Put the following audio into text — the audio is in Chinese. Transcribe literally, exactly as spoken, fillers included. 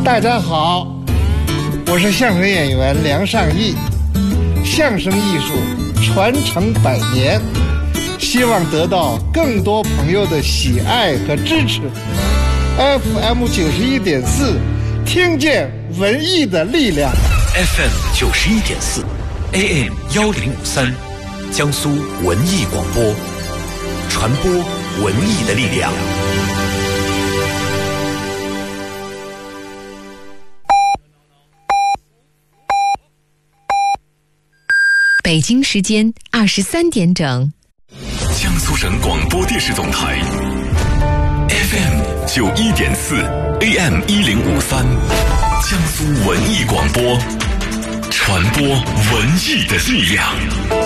大家好，我是相声演员梁尚义。相声艺术传承百年，希望得到更多朋友的喜爱和支持。F M 九十一点四，听见文艺的力量。 F M 九十一点四 ，A M 幺零五三，江苏文艺广播，传播文艺的力量。 北京时间二十三点整， 江苏省广播电视总台 F M 九一点四 A M 一零五三，江苏文艺广播，传播文艺的力量。